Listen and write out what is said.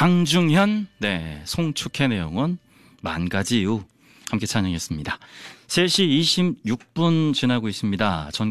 강중현, 네, 송축해 내용은 만 가지 이유 함께 찬양했습니다. 3시 26분 지나고 있습니다.